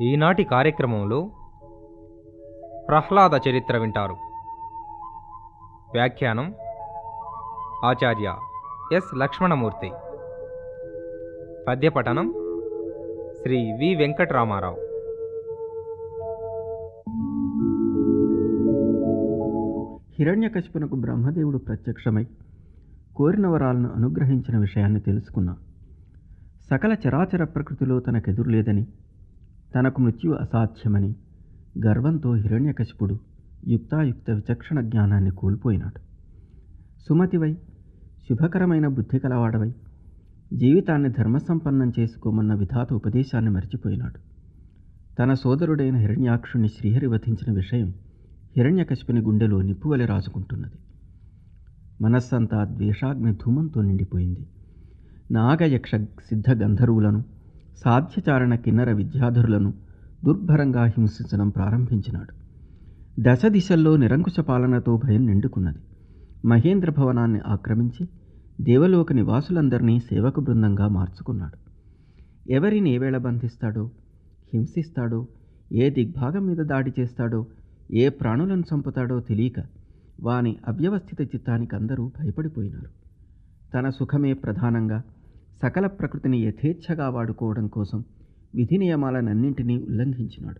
ఈనాటి కార్యక్రమంలో ప్రహ్లాద చరిత్ర వింటారు. వ్యాఖ్యానం ఆచార్య ఎస్ లక్ష్మణమూర్తి. పద్యపఠనం శ్రీ వి వెంకటరామారావు. హిరణ్యకశిపునకు బ్రహ్మదేవుడు ప్రత్యక్షమై కోరిన వరాలను అనుగ్రహించిన విషయాన్ని తెలుసుకున్నాం. సకల చరాచర ప్రకృతిలో తనకెదురు లేదని, తనకు మృత్యు అసాధ్యమని గర్వంతో హిరణ్యకశిపుడు యుక్తాయుక్త విచక్షణ జ్ఞానాన్ని కోల్పోయినాడు. సుమతివై, శుభకరమైన బుద్ధి కలవాడవై, జీవితాన్ని ధర్మసంపన్నం చేసుకోమన్న విధాత ఉపదేశాన్ని మరిచిపోయినాడు. తన సోదరుడైన హిరణ్యాక్షుణ్ణి శ్రీహరి వధించిన విషయం హిరణ్యకశిపుని గుండెలో నిప్పువలె రాజుకుంటున్నది. మనస్సంతా ద్వేషాగ్ని ధూమంతో నిండిపోయింది. నాగయక్ష సిద్ధ గంధర్వులను, సాధ్యచారణ కిన్నర విద్యాధరులను దుర్భరంగా హింసించడం ప్రారంభించినాడు. దశ దిశల్లో నిరంకుశ పాలనతో భయం నిండుకున్నది. మహేంద్ర భవనాన్ని ఆక్రమించి దేవలోక నివాసులందరినీ సేవక బృందంగా మార్చుకున్నాడు. ఎవరిని ఏ వేళ బంధిస్తాడో, హింసిస్తాడో, ఏ దిగ్భాగం మీద దాడి చేస్తాడో, ఏ ప్రాణులను చంపుతాడో తెలియక వాని అవ్యవస్థిత చిత్తానికి అందరూ భయపడిపోయినారు. తన సుఖమే ప్రధానంగా సకల ప్రకృతిని యథేచ్ఛగా వాడుకోవడం కోసం విధి నియమాలనన్నింటినీ ఉల్లంఘించినాడు.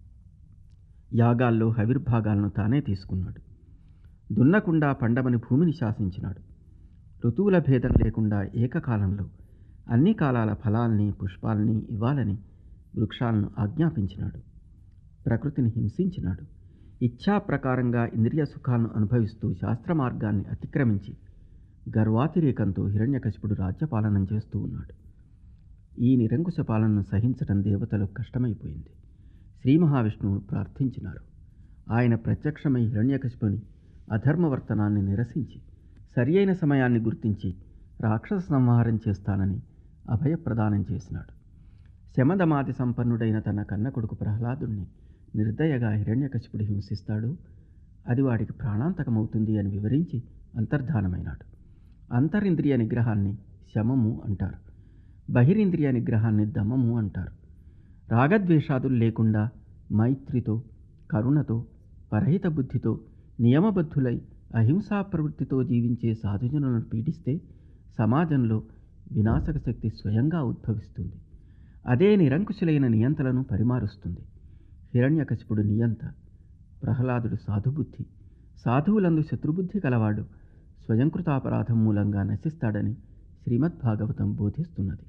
యాగాల్లో హవిర్భాగాలను తానే తీసుకున్నాడు. దున్నకుండా పండమని భూమిని శాసించినాడు. ఋతువుల భేదం లేకుండా ఏకకాలంలో అన్ని కాలాల ఫలాల్ని, పుష్పాల్ని ఇవ్వాలని వృక్షాలను ఆజ్ఞాపించినాడు. ప్రకృతిని హింసించినాడు. ఇచ్ఛా ప్రకారంగా ఇంద్రియ సుఖాలను అనుభవిస్తూ శాస్త్ర మార్గాన్ని అతిక్రమించి గర్వాతిరేకంతో హిరణ్యకశిపుడు రాజ్యపాలనం చేస్తూ ఉన్నాడు. ఈ నిరంకుశ పాలనను సహించడం దేవతలకు కష్టమైపోయింది. శ్రీ మహావిష్ణువును ప్రార్థించినారు. ఆయన ప్రత్యక్షమై హిరణ్యకశిపుని అధర్మవర్తనాన్ని నిరసించి సరియైన సమయాన్ని గుర్తించి రాక్షస సంహారం చేస్తానని అభయప్రదానం చేసినాడు. శమదమాది సంపన్నుడైన తన కన్న కొడుకు ప్రహ్లాదుణ్ణి నిర్దయగా హిరణ్యకశిపుడు హింసిస్తాడు, అది వాడికి ప్రాణాంతకమవుతుంది అని వివరించి అంతర్ధానమైనాడు. అంతరింద్రియ నిగ్రహాన్ని శమము అంటారు. బహిరింద్రియ నిగ్రహాన్ని దమము అంటారు. రాగద్వేషాదులు లేకుండా మైత్రితో, కరుణతో, పరహిత బుద్ధితో, నియమబద్ధులై అహింసా ప్రవృత్తితో జీవించే సాధుజనులను పీడిస్తే సమాజంలో వినాశక శక్తి స్వయంగా ఉద్భవిస్తుంది. అదే నిరంకుశులైన నియంతలను పరిమారుస్తుంది. హిరణ్యకశిపుడు నియంత, ప్రహ్లాదుడు సాధుబుద్ధి. సాధువులందు శత్రుబుద్ధి కలవాడు స్వయంకృతాపరాధం మూలంగా నశిస్తాడని శ్రీమద్భాగవతం బోధిస్తున్నది.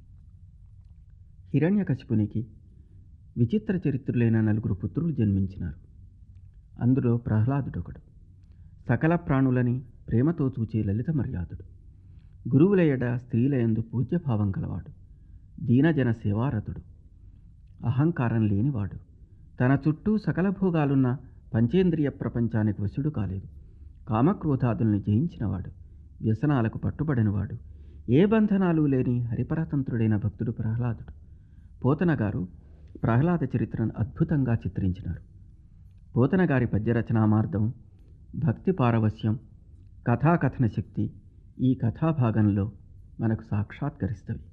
హిరణ్యకశిపునికి విచిత్ర చరిత్రులైన 4 పుత్రులు జన్మించినారు. అందులో ప్రహ్లాదుడొకడు. సకల ప్రాణులని ప్రేమతో చూచే లలిత మర్యాదుడు. గురువుల ఎడ స్త్రీల యందు పూజ్యభావం కలవాడు. దీనజన సేవారతుడు. అహంకారం లేనివాడు. తన చుట్టూ సకల భోగాలున్న పంచేంద్రియ ప్రపంచానికి వశుడు కాలేదు. కామక్రోధాదుల్ని జయించినవాడు. వ్యసనాలకు పట్టుబడినవాడు. ఏ బంధనాలు లేని హరిపరతంత్రుడైన భక్తుడు ప్రహ్లాదుడు. పోతన గారు ప్రహ్లాద చరిత్రను అద్భుతంగా చిత్రించినారు. పోతన గారి పద్యరచనామార్గం, భక్తి పారవస్యం, కథాకథన శక్తి ఈ కథాభాగంలో మనకు సాక్షాత్కరిస్తవి.